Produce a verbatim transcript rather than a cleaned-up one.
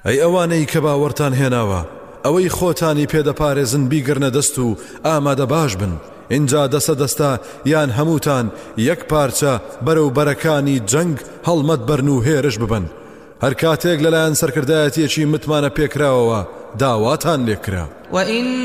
ئەی ئەوانەی کە باوەڕتان هێناوە ئەوەی خۆتانی پێدەپارێزن بیگرنە دەست و ئامادە باش بن اینجا دەسە دەستە یان هەمووتان یەک پارچە بەرەو بەرەکانی جەنگ هەڵمەت بەرن و هێرش ببن هەر کاتێک لەلایەن سەرکردایەتیەکی متمانە پێکراوەوە داواتان لێکرا